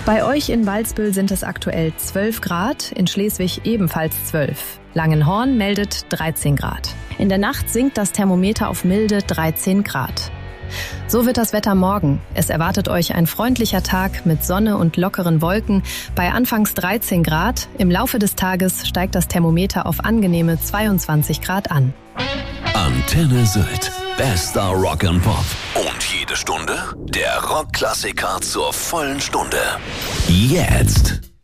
Bei euch in Walsbüll sind es aktuell 12 Grad, in Schleswig ebenfalls 12. Langenhorn meldet 13 Grad. In der Nacht sinkt das Thermometer auf milde 13 Grad. So wird das Wetter morgen. Es erwartet euch ein freundlicher Tag mit Sonne und lockeren Wolken bei anfangs 13 Grad. Im Laufe des Tages steigt das Thermometer auf angenehme 22 Grad an. Antenne Sylt. Bester Rock and Pop. Und jede Stunde der Rockklassiker zur vollen Stunde. Jetzt.